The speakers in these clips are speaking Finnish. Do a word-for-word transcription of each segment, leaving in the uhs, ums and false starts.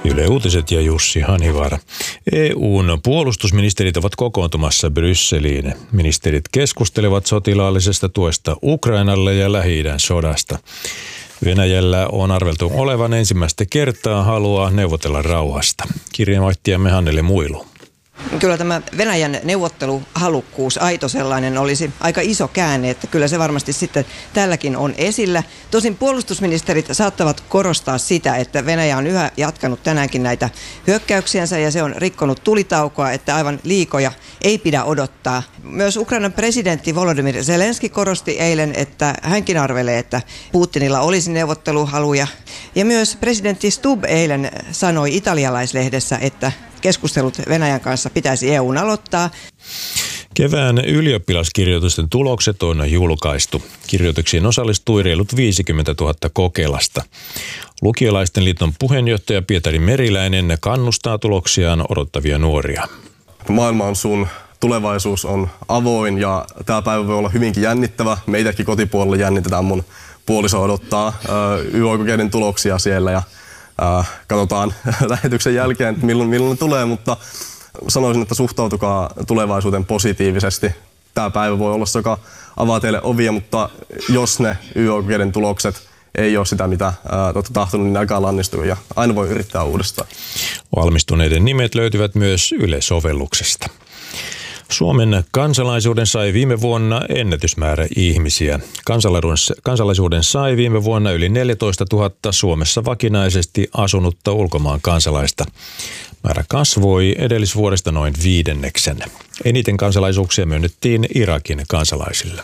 Yle Uutiset ja Jussi Hanivaara. E U:n puolustusministerit ovat kokoontumassa Brysseliin. Ministerit keskustelevat sotilaallisesta tuesta Ukrainalle ja Lähi-idän sodasta. Venäjällä on arveltu olevan ensimmäistä kertaa halua neuvotella rauhasta. Kirjeenvaihtajamme Hannele Muilu. Kyllä tämä Venäjän neuvotteluhalukkuus, aito sellainen, olisi aika iso käänne, että kyllä se varmasti sitten tälläkin on esillä. Tosin puolustusministerit saattavat korostaa sitä, että Venäjä on yhä jatkanut tänäänkin näitä hyökkäyksiänsä ja se on rikkonut tulitaukoa, että aivan liikoja ei pidä odottaa. Myös Ukrainan presidentti Volodymyr Zelenski korosti eilen, että hänkin arvelee, että Putinilla olisi neuvotteluhaluja. Ja myös presidentti Stubb eilen sanoi italialaislehdessä, että keskustelut Venäjän kanssa pitäisi E U:n aloittaa. Kevään ylioppilaskirjoitusten tulokset on julkaistu. Kirjoituksiin osallistui reilut viisikymmentätuhatta kokelasta. Lukiolaisten liiton puheenjohtaja Pietari Meriläinen kannustaa tuloksiaan odottavia nuoria. Maailma on sun, tulevaisuus on avoin ja tämä päivä voi olla hyvinkin jännittävä. Meitäkin kotipuolella jännitetään, mun puoliso odottaa Y O-kokeiden tuloksia siellä ja Äh, katsotaan lähetyksen jälkeen, milloin, milloin ne tulee, mutta sanoisin, että suhtautukaa tulevaisuuteen positiivisesti. Tämä päivä voi olla se, joka avaa teille ovia, mutta jos ne Y O-kokeiden tulokset ei ole sitä, mitä äh, olette tahtonut, niin älkää lannistuko ja aina voi yrittää uudestaan. Valmistuneiden nimet löytyvät myös Yle-sovelluksesta. Suomen kansalaisuuden sai viime vuonna ennätysmäärä ihmisiä. Kansalaisuuden sai viime vuonna yli neljätoistatuhatta Suomessa vakinaisesti asunutta ulkomaan kansalaista. Määrä kasvoi edellisvuodesta noin viidenneksen. Eniten kansalaisuuksia myönnettiin Irakin kansalaisille.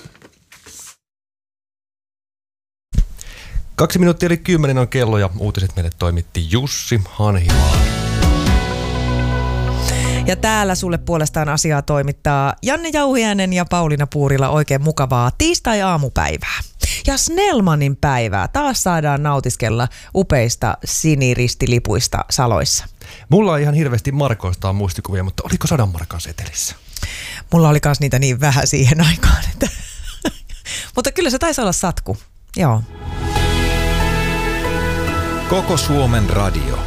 Kaksi minuuttia eli kymmenen on kello ja uutiset meille toimitti Jussi Hanivaara. Ja täällä sulle puolestaan asiaa toimittaa Janne Jauhiainen ja Pauliina Puurila. Oikein mukavaa tiistai-aamupäivää. Ja Snellmanin päivää. Taas saadaan nautiskella upeista siniristilipuista Saloissa. Mulla on ihan hirveästi markoista muistikuvia, mutta oliko sadan markan setelissä? Mulla oli kans niitä niin vähän siihen aikaan. Että mutta kyllä se taisi olla satku. Joo. Koko Suomen radio.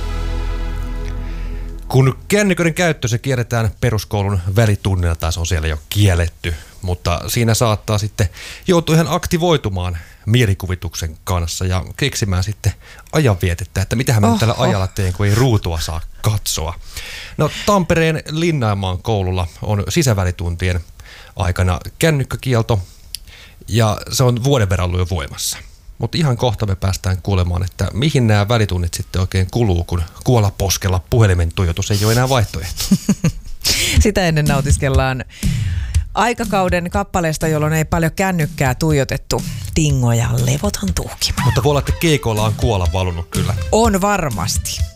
Kun kännyköiden käyttö se kierretään peruskoulun välitunnilla, taas on siellä jo kielletty, mutta siinä saattaa sitten joutua ihan aktivoitumaan mielikuvituksen kanssa ja keksimään sitten ajanvietettä, että mitähän mä Oho. tällä ajalla teen, kun ei ruutua saa katsoa. No Tampereen Linnanmaan koululla on sisävälituntien aikana kännykkäkielto ja se on vuoden verran ollut jo voimassa. Mutta ihan kohta me päästään kuulemaan, että mihin nämä välitunnit sitten oikein kuluu, kun kuolaposkella puhelimen tuijotus ei ole enää vaihtoehto. Sitä ennen nautiskellaan aikakauden kappaleesta, jolloin ei paljon kännykkää tuijotettu. Tingo ja levoton tuhkimo. Mutta voi olla, että keikoilla on kuola valunut kyllä. On varmasti.